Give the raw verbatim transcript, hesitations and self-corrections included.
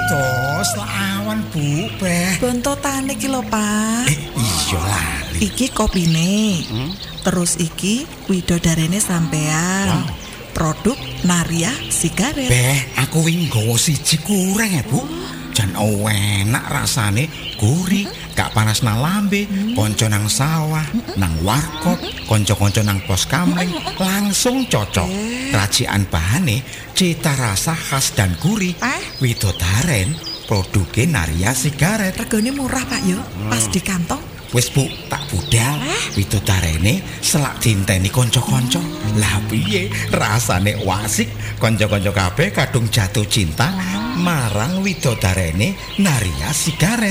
Tos awan Bu, Beh. Bontotane iki lho, Pak. Eh, iya lali. Iki kopine. Hmm? Terus iki widodarene sampean. Wow. Produk Naria Sigaret. Beh, aku wingi nggawa siji kurang ya, Bu. Jan enak rasane, gurih, gak panas nang lambe, konco nang sawah, nang warkop, konco-konco nang pos kamling, langsung cocok. Racikan bahane, cita rasa khas dan gurih. Widodaren, produknya Naria Sigaret. Regane murah, Pak yo, pas di kantong. Wis Bu, tak budal. Widodarene selak dinteni konco-konco. Lah piye rasane wasik, konco-konco kabeh kadung jatuh cinta marang widodarene Naria Sigaret.